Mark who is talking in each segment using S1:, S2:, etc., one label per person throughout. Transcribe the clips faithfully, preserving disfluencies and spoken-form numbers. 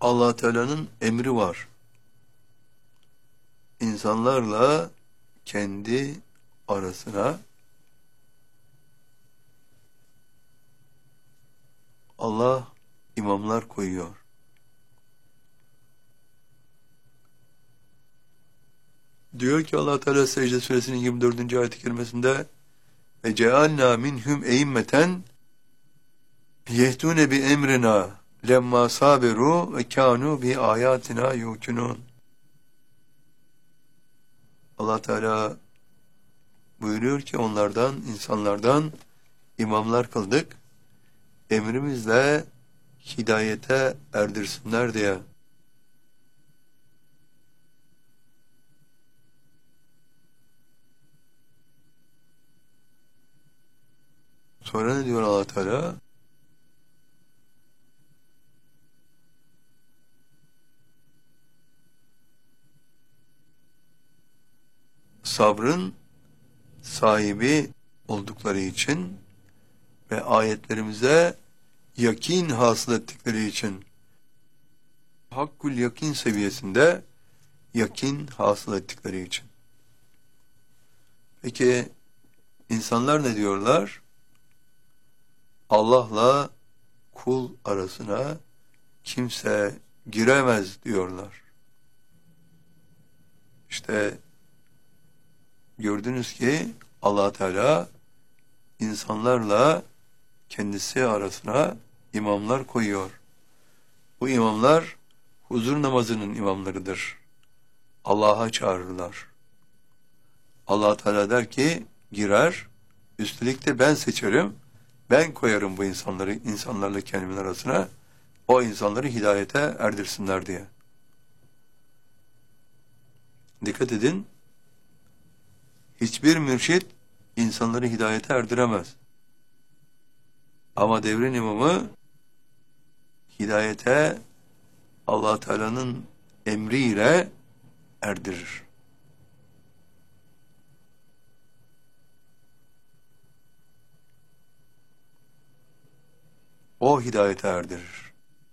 S1: Allah Teala'nın emri var. İnsanlarla kendi arasına Allah imamlar koyuyor. Diyor ki Allah Teala Secde Suresinin yirmi dördüncü ayet-i kerimesinde ve cealna minhum eimmeten yehdune bi emrina lemma saberu ve kanu bi ayatina yukinun. Allah Teala buyuruyor ki onlardan, insanlardan imamlar kıldık. Emrimizle hidayete erdirsinler diye. Sonra ne diyor Allah Teala? Sabrın sahibi oldukları için ve ayetlerimize yakin hasıl ettikleri için, hakkul yakin seviyesinde yakin hasıl ettikleri için. Peki insanlar ne diyorlar? Allah'la kul arasına kimse giremez diyorlar. İşte gördünüz ki Allah Teala insanlarla kendisi arasına imamlar koyuyor. Bu imamlar huzur namazının imamlarıdır. Allah'a çağırırlar. Allah Teala der ki girer, üstelik de ben seçerim, ben koyarım bu insanları insanlarla kendimin arasına, o insanları hidayete erdirsinler diye. Dikkat edin, hiçbir mürşit insanları hidayete erdiremez. Ama devrin imamı hidayete Allah Teala'nın emriyle erdirir. O hidayete erdirir.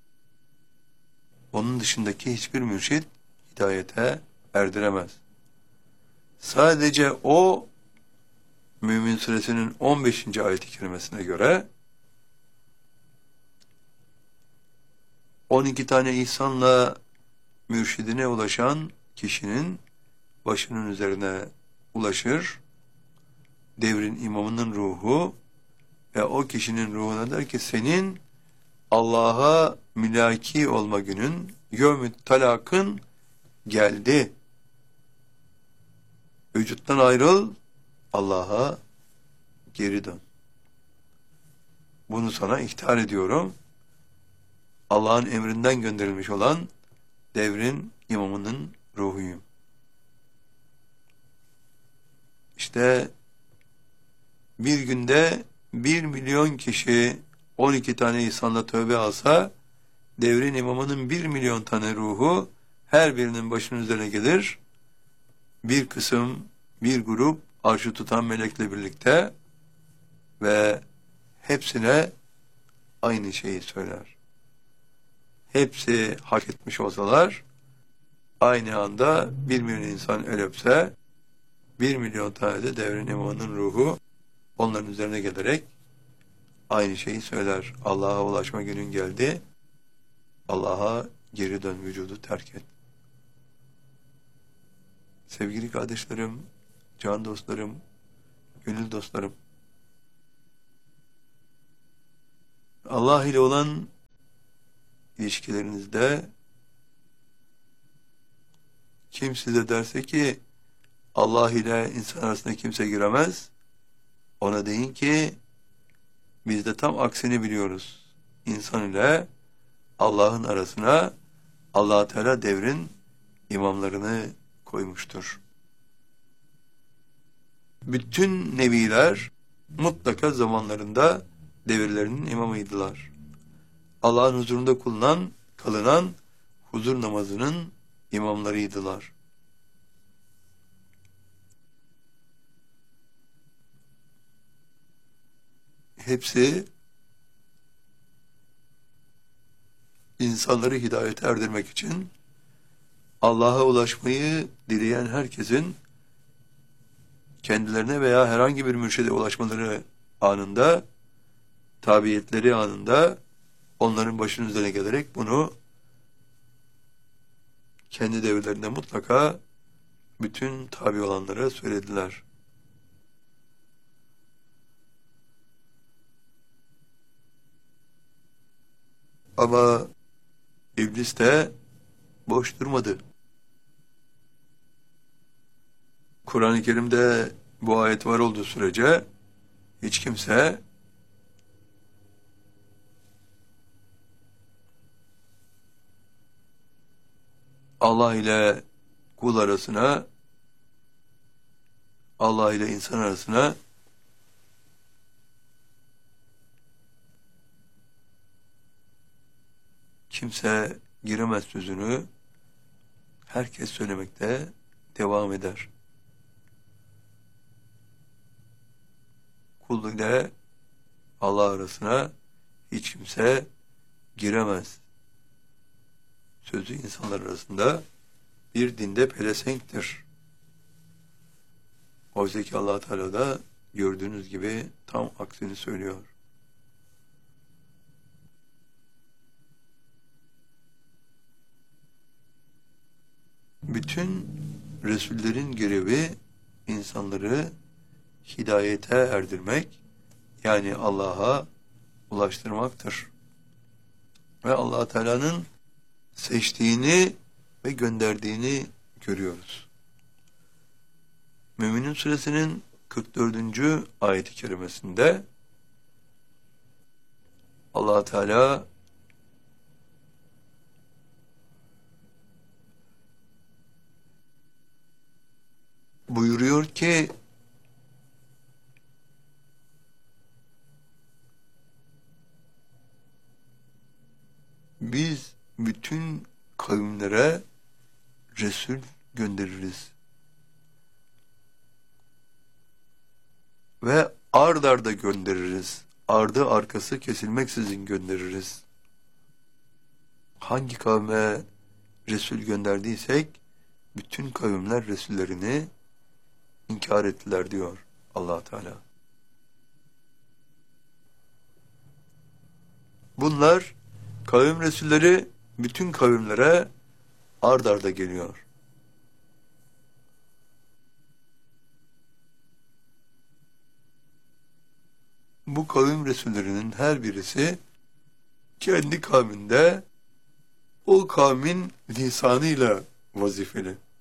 S1: Onun dışındaki hiçbir mürşit hidayete erdiremez. Sadece o Mümin Suresinin on beşinci ayet-i kerimesine göre on iki tane ihsanla mürşidine ulaşan kişinin başının üzerine ulaşır. Devrin imamının ruhu ve o kişinin ruhuna der ki senin Allah'a mülaki olma günün, yevmü talakın geldi. Vücuttan ayrıl, Allah'a geri dön. Bunu sana ihtar ediyorum. Allah'ın emrinden gönderilmiş olan devrin imamının ruhuyum. İşte bir günde bir milyon kişi on iki tane insanla tövbe alsa, devrin imamının bir milyon tane ruhu her birinin başının üzerine gelir. Bir kısım, bir grup arşı tutan melekle birlikte ve hepsine aynı şeyi söyler. Hepsi hak etmiş olsalar, aynı anda bir milyon insan el öpse, bir milyon tane de devrin imamının ruhu onların üzerine gelerek aynı şeyi söyler. Allah'a ulaşma günün geldi. Allah'a geri dön, vücudu terk et. Sevgili kardeşlerim, can dostlarım, gönül dostlarım, Allah ile olan ilişkilerinizde kim size derse ki Allah ile insan arasında kimse giremez, ona deyin ki biz de tam aksini biliyoruz. İnsan ile Allah'ın arasına Allah Teala devrin imamlarını koymuştur. Bütün nebiler mutlaka zamanlarında devirlerinin imamıydılar. Allah'ın huzurunda kılınan, kılınan huzur namazının imamlarıydılar. Hepsi insanları hidayete erdirmek için Allah'a ulaşmayı dileyen herkesin kendilerine veya herhangi bir mürşide ulaşmaları anında, tabiyetleri anında onların başının üzerine gelerek bunu kendi devirlerinde mutlaka bütün tabi olanlara söylediler. Ama iblis de boş durmadı. Kur'an-ı Kerim'de bu ayet var olduğu sürece hiç kimse Allah ile kul arasına, Allah ile insan arasına kimse giremez sözünü herkes söylemekte devam eder. Kul ile Allah arasına hiç kimse giremez. Sözü insanlar arasında bir dinde pelesenktir. Oysa ki Allah Teala da gördüğünüz gibi tam aksini söylüyor. Bütün Resullerin görevi insanları hidayete erdirmek, yani Allah'a ulaştırmaktır. Ve Allah Teala'nın seçtiğini ve gönderdiğini görüyoruz. Mü'minin suresinin kırk dördüncü ayet-i kerimesinde Allah Teala buyuruyor ki biz bütün kavimlere Resul göndeririz. Ve ard arda göndeririz. Ardı arkası kesilmeksizin göndeririz. Hangi kavme Resul gönderdiysek bütün kavimler Resullerini inkar ettiler diyor Allah Teala. Bunlar kavim Resulleri bütün kavimlere ard arda geliyor. Bu kavim Resullerinin her birisi kendi kavminde o kavmin lisanıyla vazifeli.